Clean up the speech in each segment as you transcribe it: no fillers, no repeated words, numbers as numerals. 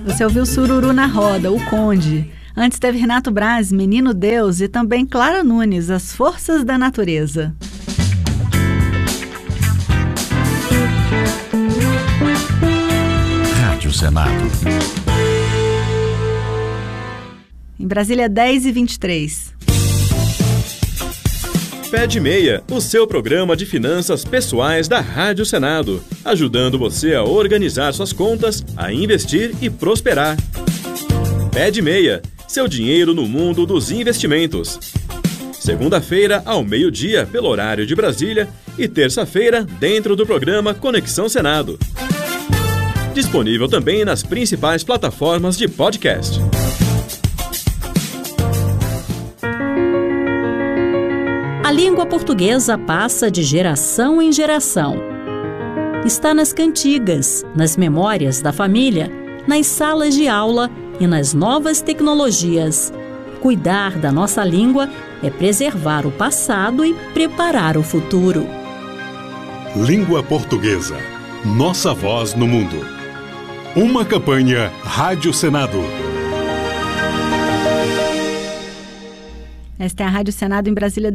Você ouviu Sururu na Roda, o Conde. Antes teve Renato Braz, Menino Deus, e também Clara Nunes, As Forças da Natureza. Rádio Senado. Em Brasília, 10h23. Pé de Meia, o seu programa de finanças pessoais da Rádio Senado, ajudando você a organizar suas contas, a investir e prosperar. Pé de Meia, seu dinheiro no mundo dos investimentos. Segunda-feira, ao meio-dia, pelo horário de Brasília, e terça-feira, dentro do programa Conexão Senado. Disponível também nas principais plataformas de podcast. A língua portuguesa passa de geração em geração. Está nas cantigas, nas memórias da família, nas salas de aula e nas novas tecnologias. Cuidar da nossa língua é preservar o passado e preparar o futuro. Língua portuguesa. Nossa voz no mundo. Uma campanha Rádio Senado. Esta é a Rádio Senado em Brasília,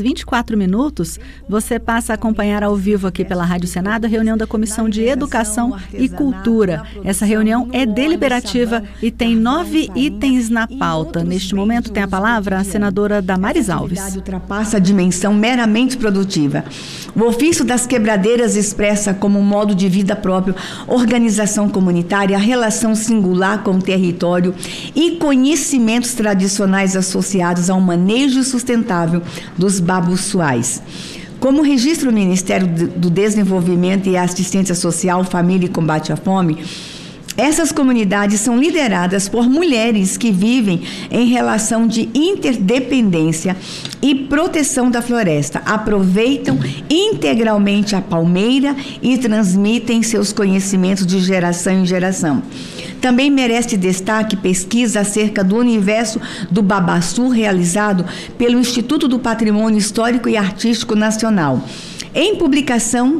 10h24. Você passa a acompanhar ao vivo aqui pela Rádio Senado a reunião da Comissão de Educação e Cultura. Essa reunião é deliberativa e tem 9 itens na pauta. Neste momento tem a palavra a senadora Damares Alves. A ultrapassa a dimensão meramente produtiva. O ofício das quebradeiras expressa como modo de vida próprio, organização comunitária, relação singular com o território e conhecimentos tradicionais associados ao manejo sustentável dos babuçuais. Como registra o Ministério do Desenvolvimento e Assistência Social, Família e Combate à Fome, essas comunidades são lideradas por mulheres que vivem em relação de interdependência e proteção da floresta, aproveitam integralmente a palmeira e transmitem seus conhecimentos de geração em geração. Também merece destaque pesquisa acerca do universo do babaçu realizado pelo Instituto do Patrimônio Histórico e Artístico Nacional. Em publicação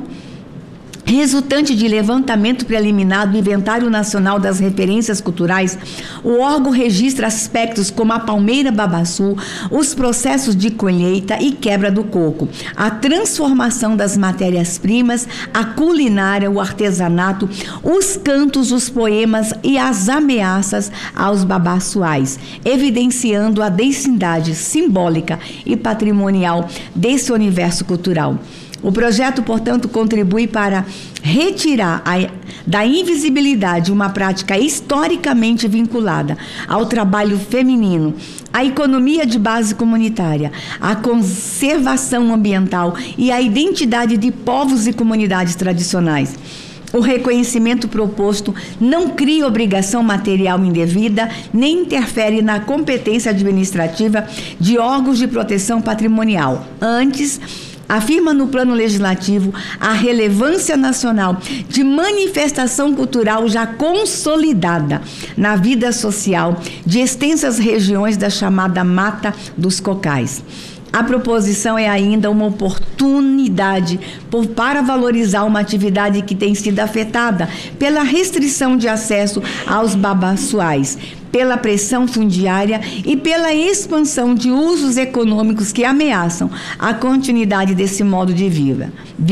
resultante de levantamento preliminar do Inventário Nacional das Referências Culturais, o órgão registra aspectos como a palmeira babaçu, os processos de colheita e quebra do coco, a transformação das matérias-primas, a culinária, o artesanato, os cantos, os poemas e as ameaças aos babaçuais, evidenciando a densidade simbólica e patrimonial desse universo cultural. O projeto, portanto, contribui para retirar da invisibilidade uma prática historicamente vinculada ao trabalho feminino, à economia de base comunitária, à conservação ambiental e à identidade de povos e comunidades tradicionais. O reconhecimento proposto não cria obrigação material indevida, nem interfere na competência administrativa de órgãos de proteção patrimonial. Antes, afirma no plano legislativo a relevância nacional de manifestação cultural já consolidada na vida social de extensas regiões da chamada Mata dos Cocais. A proposição é ainda uma oportunidade para valorizar uma atividade que tem sido afetada pela restrição de acesso aos babaçuais, pela pressão fundiária e pela expansão de usos econômicos que ameaçam a continuidade desse modo de vida.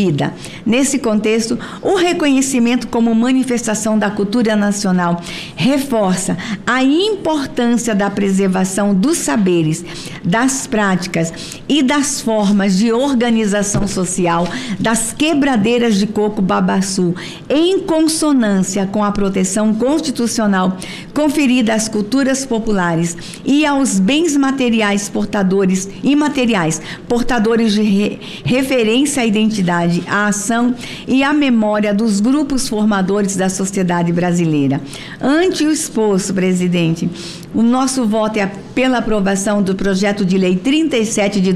Nesse contexto, o reconhecimento como manifestação da cultura nacional reforça a importância da preservação dos saberes, das práticas e das formas de organização social das quebradeiras de coco babaçu, em consonância com a proteção constitucional conferida às culturas populares e aos bens materiais portadores imateriais, portadores de referência à identidade, à ação e à memória dos grupos formadores da sociedade brasileira. Ante o exposto, presidente, o nosso voto é pela aprovação do projeto de lei 37 de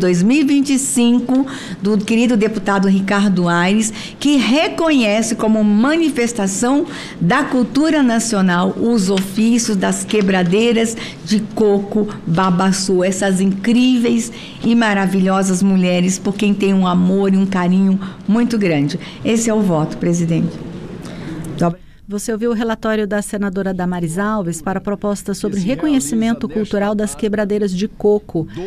2025 do querido deputado Ricardo Aires, que reconhece como manifestação da cultura nacional os ofícios das quebradeiras de coco babaçu, essas incríveis e maravilhosas mulheres por quem tem um amor e um carinho muito grande. Esse é o voto, presidente. Você ouviu o relatório da senadora Damares Alves para a proposta sobre reconhecimento cultural das quebradeiras de coco.